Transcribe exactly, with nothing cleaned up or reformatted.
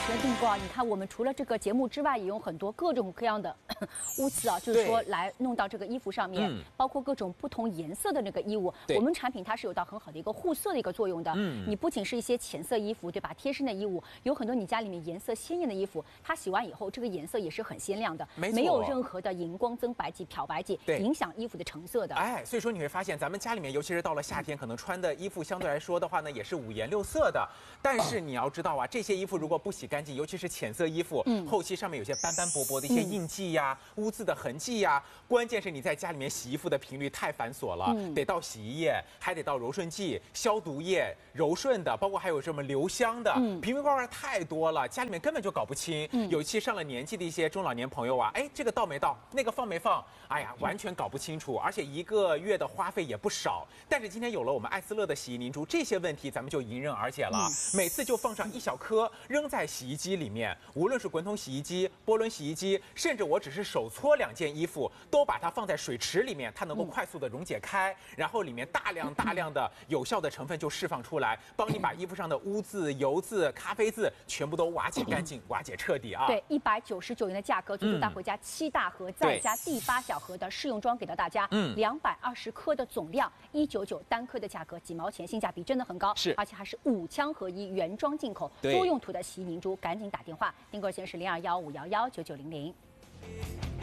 持人订购啊，你看我们除了这个节目之外，也用很多各种各样的污渍啊，就是说来弄到这个衣服上面，嗯、包括各种不同颜色的那个衣物。我们产品它是有到很好的一个护色的一个作用的。嗯，你不仅是一些浅色衣服，对吧？贴身的衣物，有很多你家里面颜色鲜艳的衣服，它洗完以后，这个颜色也是很鲜亮的，没, 没有任何的荧光增白剂、漂白剂影响衣服的成色的。 哎，所以说你会发现，咱们家里面，尤其是到了夏天，可能穿的衣服相对来说的话呢，也是五颜六色的。但是你要知道啊，这些衣服如果不洗干净，尤其是浅色衣服，嗯，后期上面有些斑斑驳驳的一些印记呀、嗯、污渍的痕迹呀。关键是你在家里面洗衣服的频率太繁琐了，嗯、得倒洗衣液，还得倒柔顺剂、消毒液、柔顺的，包括还有什么留香的，嗯、瓶瓶罐罐太多了，家里面根本就搞不清。嗯、尤其上了年纪的一些中老年朋友啊，哎，这个倒没倒，那个放没放，哎呀，完全搞不清楚，而且一个月的花费也不少。但是今天有了我们艾斯乐的洗衣凝珠，这些问题咱们就迎刃而解了。嗯、每次就放上一小颗，扔在洗衣机里面，无论是滚筒洗衣机、波轮洗衣机，甚至我只是手搓两件衣服，都把它放在水池里面，它能够快速的溶解开，嗯、然后里面大量大量的有效的成分就释放出来，帮你把衣服上的污渍、油渍、咖啡渍全部都瓦解干净、瓦解彻底啊！ 对，一百九十九元的价格，足足带回家七大盒，嗯、再加第八小盒的试用装给到大家，嗯，两百二十颗的总量，一九九单颗的价格，几毛钱，性价比真的很高， 是， 而且还是五枪合一原装进口，多用途的洗衣凝珠，赶紧打电话订购，先是零二幺五幺幺九九零零。